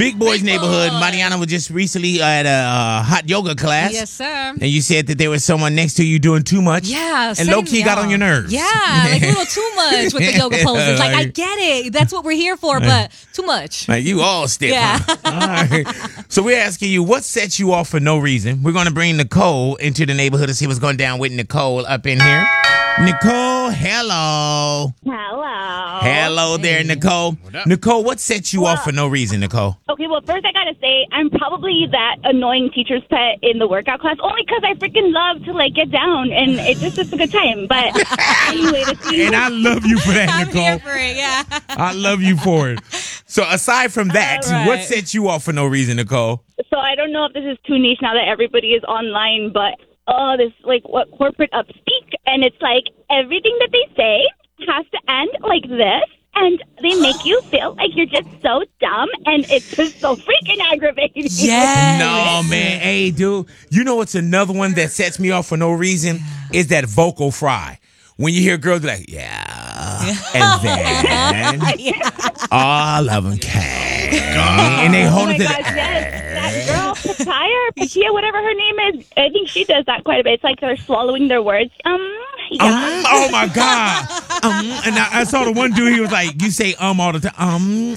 Big Boys Neighborhood. Mariana was just recently at a hot yoga class. Yes, sir. And you said that there was someone next to you doing too much. Yeah. And low-key got on your nerves. Yeah, like a little too much with the yoga poses. Like, I get it. That's what we're here for, but too much. Like, you all stiff. Yeah. Huh? All right. So we're asking you, what sets you off for no reason? We're going to bring Nicole into the neighborhood to see what's going down with Nicole up in here. Nicole, hello. Hello there, Nicole. Nicole, what sets you off for no reason, Nicole? Okay, well, first I gotta say, I'm probably that annoying teacher's pet in the workout class, only because I freaking love to, like, get down, and it's just a good time. But anyway, And I love you for that, I'm Nicole. here for it, yeah. I love you for it. So aside from that, All right. what sets you off for no reason, Nicole? so I don't know if this is too niche now that everybody is online, but this, like, what corporate upspeak, and it's like everything that they say has to end like this. And they make you feel like you're just so dumb, and it's just so freaking aggravating. Yes. No, man. Hey, dude. You know what's another one that sets me off for no reason? Is that vocal fry. When you hear girls be like, and then all of them came. And they hold Oh my it to gosh, the yes. That girl, Patia, whatever her name is, I think she does that quite a bit. It's like they're swallowing their words. Yeah. oh my God. And I saw the one dude, he was like, you say all the time.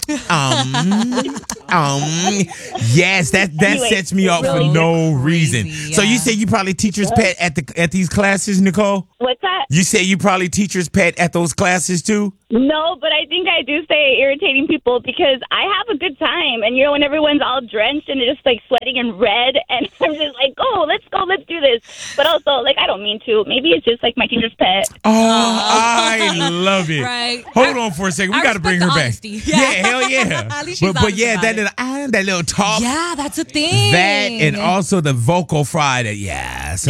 Yes, that Anyway, sets me off for really no reason. So you yeah. say you probably teacher's pet at these classes, Nicole? What's that? You say you probably teacher's pet at those classes too? No, but I think I do say irritating people because I have a good time. And, when everyone's all drenched and just, like, sweating and red, and I'm just like, let's do this. But also, like, I don't mean to. Maybe it's just, like, my teacher's pet. Oh, I love it. Right. Hold on for a second. We I got to bring her respect back. the honesty. Yeah, Yeah. hell yeah. At least she's but honest yeah, about that little talk. Yeah, that's a thing. That and also the vocal fry that, yes.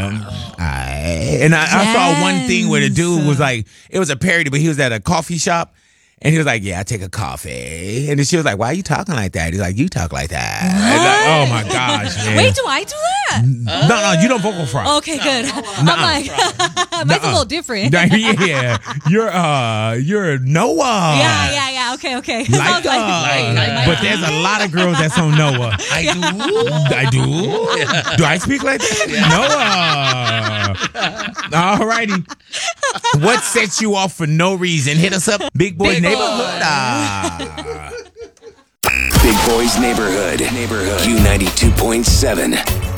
I saw one thing where the dude was like, it was a parody, but he was at a coffee shop. And he was like, I take a coffee. And then she was like, why are you talking like that? He's like, you talk like that. Like, oh, my gosh, man. Wait, do I do that? No, you don't vocal fry. Okay, good. I'm like, mine's a little different. Yeah. You're Noah. Yeah. Okay. Like, Sounds like but there's a lot of girls that's on Noah. I do. Do I speak like that? Noah. All righty. What sets you off for no reason? Hit us up, Big Boys Neighborhood. Big Boys Neighborhood. Q92.7.